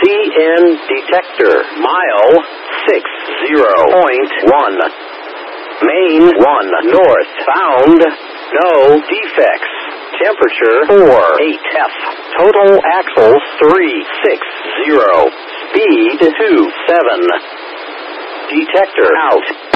PN detector. Mile 60.1. Main 1 north. Found no defects. Temperature 48F. Total axles 360. Speed 27. Detector out.